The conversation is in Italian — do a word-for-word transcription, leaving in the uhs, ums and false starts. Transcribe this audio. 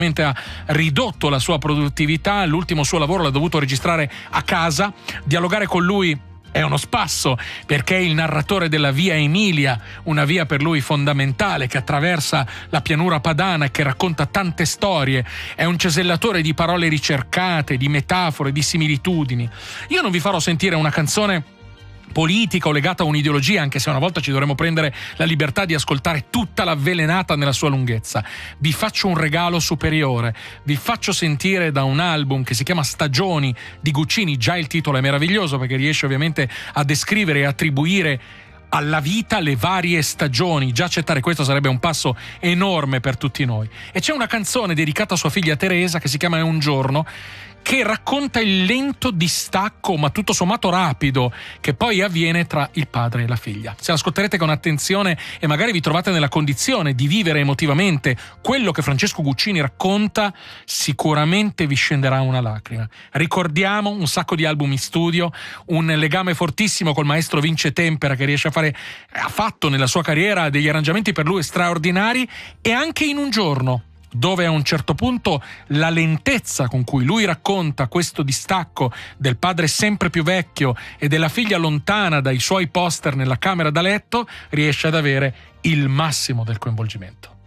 ha ridotto la sua produttività, l'ultimo suo lavoro l'ha dovuto registrare a casa. Dialogare con lui è uno spasso, perché è il narratore della Via Emilia, una via per lui fondamentale che attraversa la pianura padana e che racconta tante storie. È un cesellatore di parole ricercate, di metafore, di similitudini. Io non vi farò sentire una canzone politica o legata a un'ideologia, anche se una volta ci dovremmo prendere la libertà di ascoltare tutta l'avvelenata nella sua lunghezza. Vi faccio un regalo superiore, vi faccio sentire da un album che si chiama Stagioni di Guccini. Già il titolo è meraviglioso, perché riesce ovviamente a descrivere e attribuire alla vita le varie stagioni. Già accettare questo sarebbe un passo enorme per tutti noi. E c'è una canzone dedicata a sua figlia Teresa che si chiama È un giorno, che racconta il lento distacco, ma tutto sommato rapido, che poi avviene tra il padre e la figlia. Se l'ascolterete con attenzione e magari vi trovate nella condizione di vivere emotivamente quello che Francesco Guccini racconta, sicuramente vi scenderà una lacrima. Ricordiamo un sacco di album in studio, un legame fortissimo col maestro Vince Tempera, che riesce a fare, ha fatto nella sua carriera degli arrangiamenti per lui straordinari, e anche In un giorno, dove a un certo punto la lentezza con cui lui racconta questo distacco del padre sempre più vecchio e della figlia lontana dai suoi poster nella camera da letto riesce ad avere il massimo del coinvolgimento.